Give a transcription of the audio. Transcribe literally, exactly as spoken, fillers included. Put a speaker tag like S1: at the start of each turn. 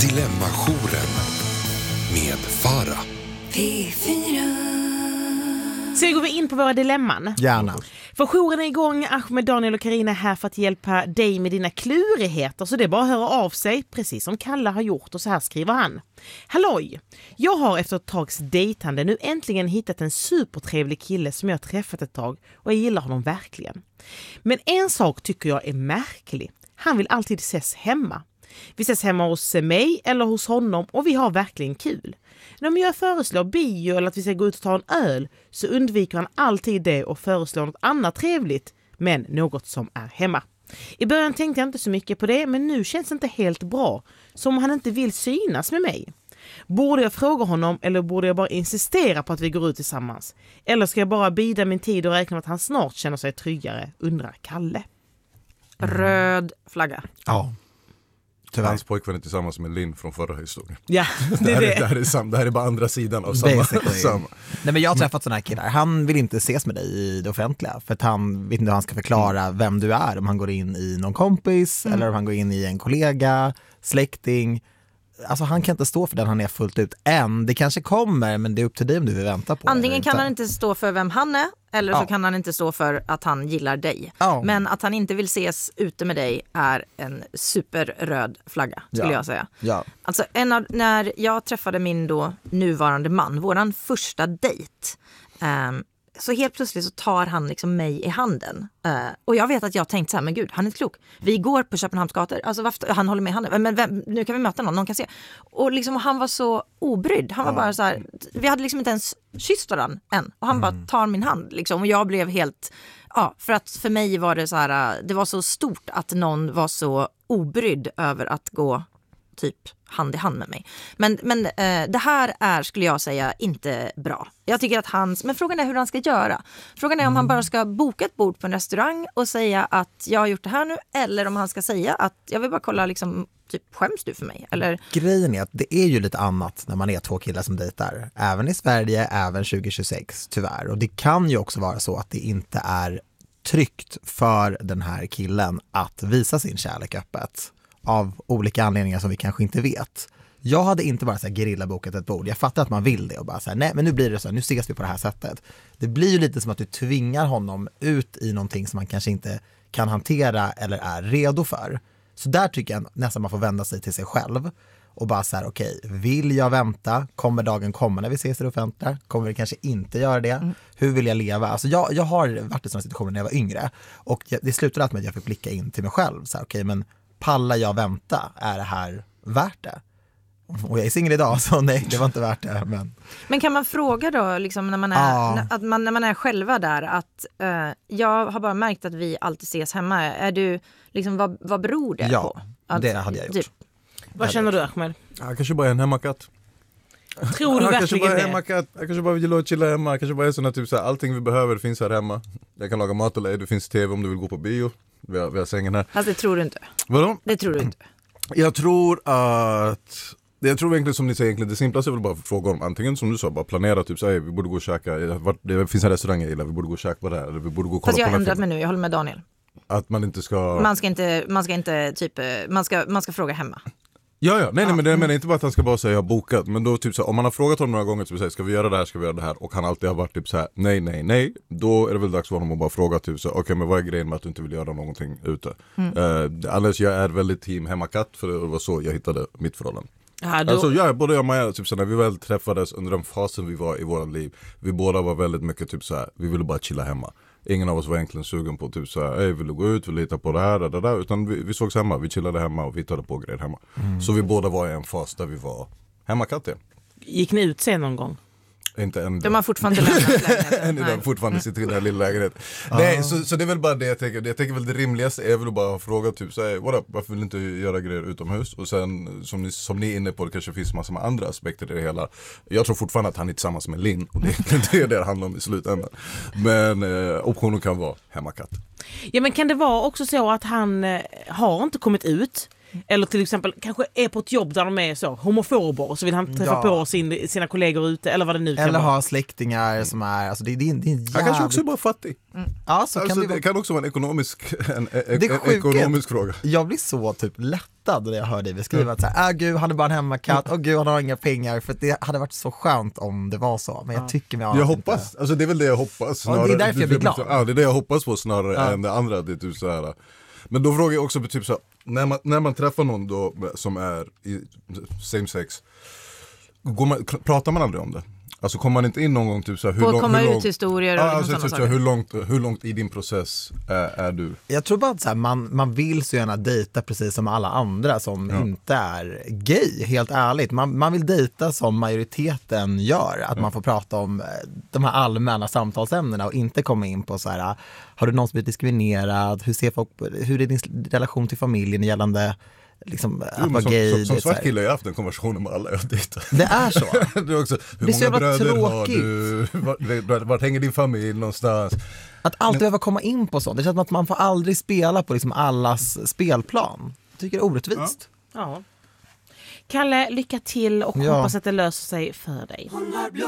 S1: Dilemma-jouren med Farah.
S2: P fyra.
S3: Så går vi in på våra dilemman.
S4: Gärna.
S3: För jouren är igång. Ahmed, Daniel och Karina är här för att hjälpa dig med dina klurigheter. Så det är bara att höra av sig, precis som Kalle har gjort. Och så här skriver han. Halloj! Jag har efter ett tags dejtande nu äntligen hittat en supertrevlig kille som jag har träffat ett tag. Och jag gillar honom verkligen. Men en sak tycker jag är märklig. Han vill alltid ses hemma. Vi ses hemma hos mig eller hos honom och vi har verkligen kul. När jag föreslår bio eller att vi ska gå ut och ta en öl så undviker han alltid det och föreslår något annat trevligt, men något som är hemma. I början tänkte jag inte så mycket på det, men nu känns det inte helt bra, som om han inte vill synas med mig. Borde jag fråga honom eller borde jag bara insistera på att vi går ut tillsammans? Eller ska jag bara bida min tid och räkna med att han snart känner sig tryggare, undrar Kalle.
S5: Röd flagga.
S4: Ja. Tyvärr.
S6: Hans pojkvän är tillsammans med Linn från förra historien.
S3: Ja, det är
S6: det.
S3: det.
S6: Här är, det, här är sam, det här är bara andra sidan av samma. samma.
S4: Nej, men jag har träffat sådana här killar. Han vill inte ses med dig i det offentliga. För att han vet inte hur han ska förklara vem du är. Om han går in i någon kompis mm. eller om han går in i en kollega, släkting. Alltså han kan inte stå för den han är fullt ut än. Det kanske kommer, men det är upp till dig om du vill vänta på.
S5: Antingen kan han inte stå för vem han är, eller
S4: ja.
S5: så kan han inte stå för att han gillar dig.
S4: Ja.
S5: Men att han inte vill ses ute med dig är en superröd flagga, skulle
S4: ja.
S5: jag säga.
S4: Ja.
S5: Alltså en av, när jag träffade min då nuvarande man, våran första dejt, um, så helt plötsligt så tar han liksom mig i handen. Uh, och jag vet att jag tänkt så här, men gud, han är inte klok. Vi går på Köpenhamns gator. Alltså, varför, han håller med i handen. Men vem, nu kan vi möta någon, någon kan se. Och liksom, han var så obrydd. Han var ja. bara så här, vi hade liksom inte ens kysst varandra än. Och han mm. bara tar min hand. Liksom. Och jag blev helt, ja, för att för mig var det så här, det var så stort att någon var så obrydd över att gå typ hand i hand med mig. Men, men eh, det här är, skulle jag säga, inte bra. Jag tycker att hans, men frågan är hur han ska göra. Frågan är om mm. han bara ska boka ett bord på en restaurang och säga att jag har gjort det här nu, eller om han ska säga att jag vill bara kolla liksom, typ, skäms du för mig? Eller?
S4: Grejen är att det är ju lite annat när man är två killar som dejtar. Även i Sverige, även tjugo tjugosex, tyvärr. Och det kan ju också vara så att det inte är tryggt för den här killen att visa sin kärlek öppet. Av olika anledningar som vi kanske inte vet. Jag hade inte bara så här gerillabokat ett bord. Jag fattar att man vill det och bara så här, nej men nu blir det så här, nu ses vi på det här sättet. Det blir ju lite som att du tvingar honom ut i någonting som man kanske inte kan hantera eller är redo för. Så där tycker jag nästan man får vända sig till sig själv och bara så här, okej, okay, vill jag vänta? Kommer dagen komma när vi ses i det offentliga? Kommer vi kanske inte göra det? Mm. Hur vill jag leva? Alltså jag, jag har varit i sådana situationer när jag var yngre och det slutade med att jag fick blicka in till mig själv. Så här, okej, okay, men pallar jag vänta? Är det här värt det? Och jag är singel idag, så nej, det var inte värt det. Men,
S5: men kan man fråga då, liksom, när, man är,
S4: ah.
S5: när, att man, när man är själva där, att uh, jag har bara märkt att vi alltid ses hemma. Är du, liksom, vad, vad beror det
S4: ja,
S5: på?
S4: Att, det hade jag gjort. Typ.
S3: Vad känner du, Ahmed?
S6: Jag kanske bara är en hemmakatt.
S3: Tror du
S6: jag
S3: verkligen
S6: kanske bara är
S3: det?
S6: Hemmakatt. Jag kanske bara vill chilla hemma. Jag kanske bara är sån att typ, så här, allting vi behöver finns här hemma. Jag kan laga mat eller det finns tv om du vill gå på bio. Vi har, vi har sängen här.
S5: Alltså det tror du inte.
S6: Vadå?
S5: Det tror du inte.
S6: Jag tror att... Jag tror egentligen som ni säger, egentligen det simplaste är väl bara att fråga om antingen som du sa, bara planera typ så här, vi borde gå och käka, det finns en restaurang jag gillar, vi borde gå och käka på det här, eller vi borde gå och kolla.
S5: Fast jag
S6: på
S5: har ändrat mig nu, jag håller med Daniel.
S6: Att man inte ska...
S5: Man ska inte, man ska inte typ, man ska, man ska fråga hemma.
S6: Ja, ja, nej,
S5: ja.
S6: nej men det menar inte bara att han ska bara säga jag har bokat, men då typ så här, om man har frågat honom några gånger typ så här, ska vi göra det här, ska vi göra det här, och han alltid har varit typ så här, nej, nej, nej, då är det väl dags för honom att bara fråga typ så här, okej, okay, men vad är grejen med att du inte vill göra någonting ute? Mm. Uh, annars jag är väldigt team hemmakatt, för det var så jag hittade mitt förhållande.
S3: Ja, då...
S6: Alltså jag, både jag och Maja, typ så när vi väl träffades under den fasen vi var i våra liv, vi båda var väldigt mycket typ så här, vi ville bara chilla hemma. Ingen av oss var egentligen sugen på typ så här, ej, vill du gå ut, vill hitta på det här, det där, utan vi, vi sågs hemma, vi chillade hemma och vi hittade på grejer hemma. Mm. Så vi båda var i en fas där vi var hemmakatt.
S3: Gick ni ut sen någon gång?
S6: Inte än.
S5: De har fortfarande lägenhet.
S6: Än idag fortfarande sitter i den här lilla lägenheten. Ah. Nej, så, så det är väl bara det jag tänker. Det jag tänker väl det rimligaste är väl bara att fråga typ så här, what up, varför vill inte göra grejer utomhus? Och sen som ni, som ni är inne på, det kanske finns massor med andra aspekter i det hela. Jag tror fortfarande att han är tillsammans med Linn, och det är inte det det handlar om i slutändan. Men eh, optionen kan vara hemmakatt.
S3: Ja, men kan det vara också så att han eh, har inte kommit ut? Eller till exempel kanske är på ett jobb där de är så homofober och så vill han träffa
S4: Ja.
S3: på sin, sina kollegor ute eller vad det nu kan
S4: Eller
S3: vara.
S4: ha släktingar som är, alltså det, det, det är en jävligt...
S6: Han kanske också är bara fattig.
S4: Ja, så kan
S6: Alltså,
S4: det,
S6: det
S4: vara.
S6: kan också vara en ekonomisk, en, en,
S4: Det
S6: en
S4: sjuka är-
S6: ekonomisk fråga.
S4: Jag blir så typ lättad när jag hör dig beskriva att så här, ah, gud han är bara en hemmakatt, och gud han har inga pengar, för det hade varit så skönt om det var så, men jag tycker mig
S6: Jag
S4: annars
S6: hoppas,
S4: inte.
S6: alltså det är väl det jag hoppas.
S4: Ja, det är därför jag blir glad.
S6: Ja, det är det jag hoppas på snarare
S4: Ja.
S6: än det andra. Det är typ så här. Men då frågar jag också på typ så här, när man, när man träffar någon då som är i same sex, går man, pratar man aldrig om det? Alltså kommer man inte in någon gång typ så här, hur
S5: På
S6: lång-
S5: komma
S6: hur
S5: ut
S6: långt-
S5: historier och
S6: Ja,
S5: liksom
S6: alltså,
S5: sådana
S6: typ så här,
S5: saker.
S6: hur, långt, hur långt i din process är, är du?
S4: Jag tror bara att så här, man, man vill så gärna dejta precis som alla andra som
S6: Ja.
S4: inte är gay, helt ärligt. Man, man vill dejta som majoriteten gör, att man får prata om eh, de här allmänna samtalsämnena och inte komma in på så här, har du någonsin blivit diskriminerad, hur, ser folk, hur är din relation till familjen gällande liksom,
S6: Jo,
S4: att
S6: men
S4: vara
S6: som,
S4: gay.
S6: som,
S4: det
S6: som
S4: är så här-
S6: svart kille har jag haft en konversation med alla jag dejtar.
S4: Det är så.
S6: Det är också, hur
S4: Det är så
S6: många
S4: jävla
S6: bröder har
S4: tråkigt.
S6: du? Vart, vart, vart hänger din familj någonstans?
S4: Att alltid behöva komma in på sånt. Det känns som att man får aldrig spela på liksom allas spelplan. Jag tycker det är orättvist.
S3: Ja. Kalle, lycka till och
S4: Ja.
S3: hoppas att det löser sig för dig.